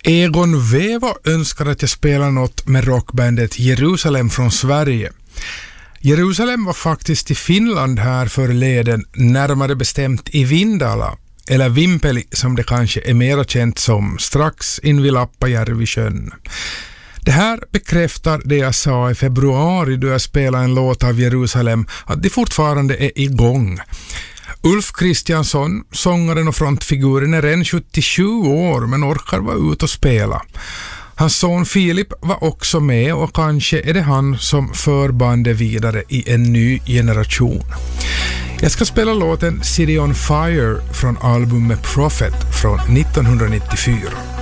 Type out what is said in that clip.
Egon Wevo önskar att jag spelar något med rockbandet Jerusalem från Sverige. Jerusalem var faktiskt i Finland här förleden, närmare bestämt i Vindala, eller Vimpeli som det kanske är mer känt som, strax invid Lappajärvisjön. Det här bekräftar det jag sa i februari då jag spelade en låt av Jerusalem, att de fortfarande är igång. Ulf Kristiansson, sångaren och frontfiguren, är redan 77 år men orkar vara ute och spela. Hans son Filip var också med och kanske är det han som för bandet vidare i en ny generation. Jag ska spela låten City on Fire från albumet Prophet från 1994.